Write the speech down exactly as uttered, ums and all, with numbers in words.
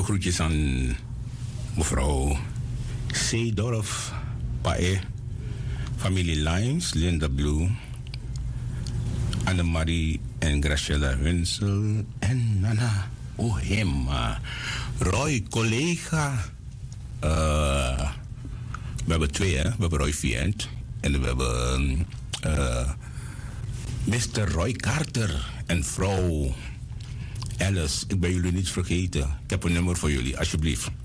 groetjes aan mevrouw Seedorf Pae, familie Lyons, Linda Blue, Annemarie en Graciela Winsel en Nana Ohema. Roy, collega. Uh, we hebben twee, hè? We hebben Roy Vient en we hebben uh, mister Roy Carter en vrouw Alice. Ik ben jullie niet vergeten. Ik heb een nummer voor jullie, alsjeblieft.